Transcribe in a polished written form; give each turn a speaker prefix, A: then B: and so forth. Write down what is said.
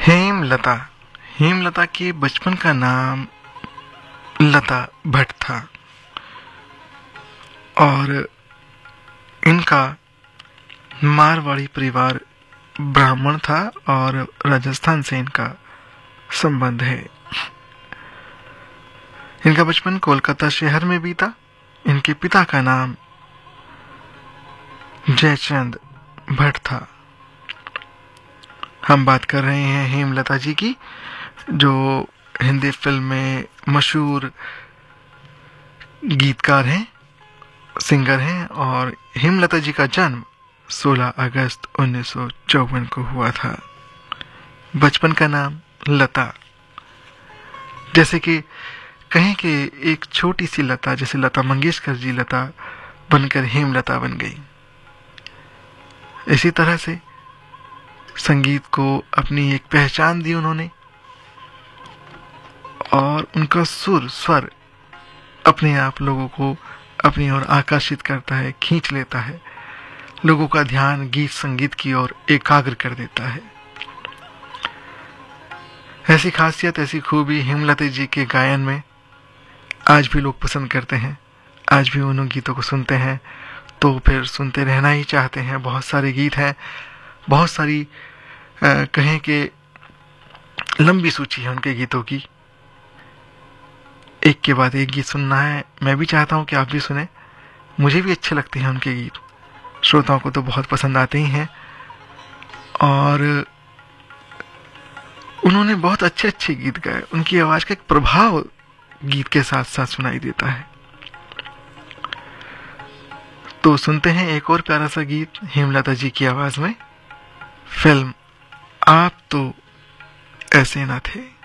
A: हेमलता। हेमलता के बचपन का नाम लता भट्ट था और इनका मारवाड़ी परिवार ब्राह्मण था और राजस्थान से इनका संबंध है। इनका बचपन कोलकाता शहर में बीता। इनके पिता का नाम जयचंद भट्ट था। हम बात कर रहे हैं हेमलता जी की, जो हिंदी फिल्म में मशहूर गीतकार हैं, सिंगर हैं। और हेमलता जी का जन्म 16 अगस्त 1954 को हुआ था। बचपन का नाम लता, जैसे कि कहें कि एक छोटी सी लता, जैसे लता मंगेशकर जी लता बनकर हेमलता बन गई। इसी तरह से संगीत को अपनी एक पहचान दी उन्होंने और उनका सुर स्वर अपने आप लोगों को अपनी ओर आकर्षित करता है, खींच लेता है, लोगों का ध्यान गीत संगीत की ओर एकाग्र कर देता है। ऐसी खासियत, ऐसी खूबी हेमलता जी के गायन में आज भी लोग पसंद करते हैं। आज भी उन गीतों को सुनते हैं तो फिर सुनते रहना ही चाहते हैं। बहुत सारे गीत हैं, बहुत सारी कहें कि लंबी सूची है उनके गीतों की। एक के बाद एक गीत सुनना है। मैं भी चाहता हूं कि आप भी सुने। मुझे भी अच्छे लगते हैं उनके गीत, श्रोताओं को तो बहुत पसंद आते ही हैं। और उन्होंने बहुत अच्छे अच्छे गीत गाए। उनकी आवाज का एक प्रभाव गीत के साथ साथ सुनाई देता है। तो सुनते हैं एक और प्यारा सा गीत हेमलता जी की आवाज में, फिल्म आप तो ऐसे ना थे।